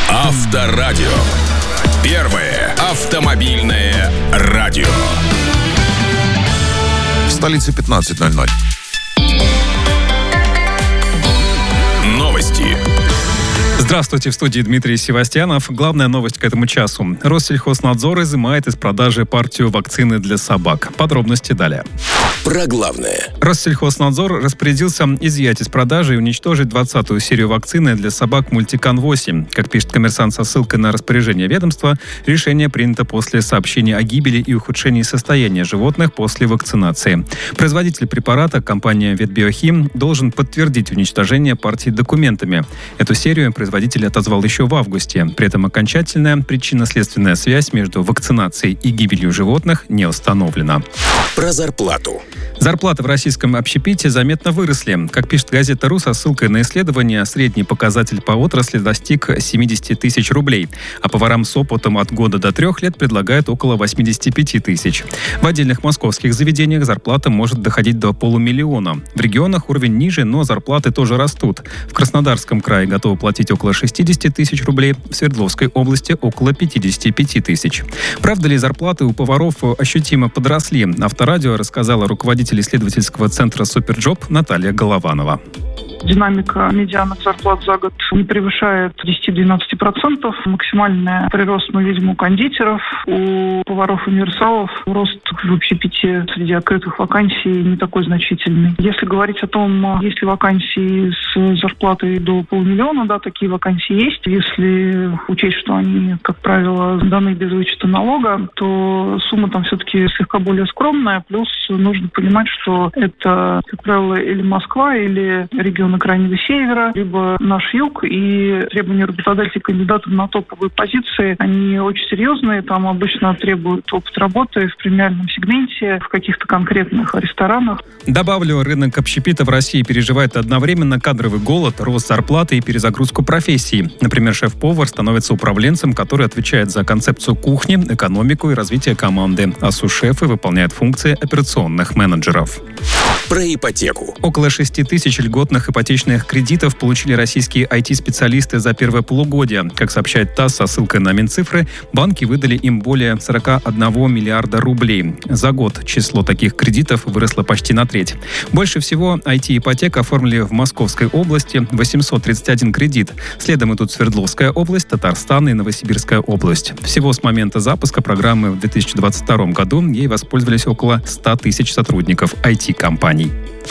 Авторадио. Первое автомобильное радио. В столице 15:00. Новости. Здравствуйте, в студии Дмитрий Севастьянов. Главная новость к этому часу. Россельхознадзор изымает из продажи партию вакцины для собак. Подробности далее. Про главное. Россельхознадзор распорядился изъять из продажи и уничтожить 20-ю серию вакцины для собак Мультикан-8. Как пишет «Коммерсант» со ссылкой на распоряжение ведомства, решение принято после сообщения о гибели и ухудшении состояния животных после вакцинации. Производитель препарата, компания «Ветбиохим», должен подтвердить уничтожение партии документами. Эту серию производитель отозвал еще в августе. При этом окончательная причинно-следственная связь между вакцинацией и гибелью животных не установлена. Про зарплату. Зарплаты в российском общепите заметно выросли. Как пишет газета «РУ» со ссылкой на исследование, средний показатель по отрасли достиг 70 тысяч рублей, а поварам с опытом от года до 3 лет предлагают около 85 тысяч. В отдельных московских заведениях зарплата может доходить до 500 000. В регионах уровень ниже, но зарплаты тоже растут. В Краснодарском крае готовы платить около 60 тысяч рублей, в Свердловской области около 55 тысяч. Правда ли зарплаты у поваров ощутимо подросли? Авторадио рассказала руководитель исследовательского центра «Суперджоп» Наталья Голованова. Динамика медианных зарплат за год не превышает 10-12%. Максимальный прирост мы видим у кондитеров, у поваров-универсалов. Рост в общепите среди открытых вакансий не такой значительный. Если говорить о том, есть ли вакансии с зарплатой до 500 000, да, такие вакансии есть. Если учесть, что они, как правило, даны без вычета налога, то сумма там все-таки слегка более скромная. Плюс нужно понимать, что это, как правило, или Москва, или регион Крайнего Севера, либо наш юг, и требования работодателей кандидатов на топовые позиции, они очень серьезные, там обычно требуют опыт работы в премиальном сегменте, в каких-то конкретных ресторанах. Добавлю, рынок общепита в России переживает одновременно кадровый голод, рост зарплаты и перезагрузку профессий. Например, шеф-повар становится управленцем, который отвечает за концепцию кухни, экономику и развитие команды, а сус-шефы выполняют функции операционных менеджеров. Про ипотеку. Около 6 тысяч льготных ипотечных кредитов получили российские IT-специалисты за первое полугодие. Как сообщает ТАСС со ссылкой на Минцифры, банки выдали им более 41 миллиарда рублей. За год число таких кредитов выросло почти на треть. Больше всего IT-ипотек оформили в Московской области – 831 кредит. Следом идут Свердловская область, Татарстан и Новосибирская область. Всего с момента запуска программы в 2022 году ей воспользовались около 100 тысяч сотрудников IT-компаний.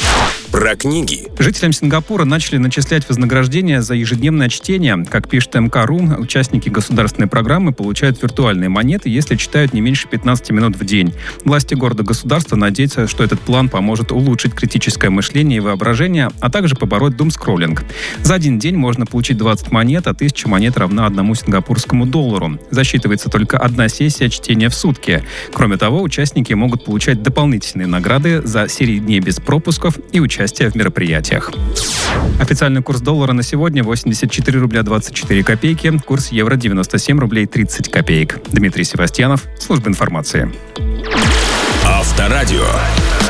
Про книги. Жителям Сингапура начали начислять вознаграждение за ежедневное чтение. Как пишет МК.ру, участники государственной программы получают виртуальные монеты, если читают не меньше 15 минут в день. Власти города-государства надеются, что этот план поможет улучшить критическое мышление и воображение, а также побороть думскроллинг. За один день можно получить 20 монет, а 1000 монет равна 1 сингапурскому доллару. Засчитывается только 1 сессия чтения в сутки. Кроме того, участники могут получать дополнительные награды за серии дней без пропусков и участие в мероприятиях. Официальный курс доллара на сегодня 84 рубля 24 копейки, курс евро 97 рублей 30 копеек. Дмитрий Севастьянов, служба информации. Авторадио.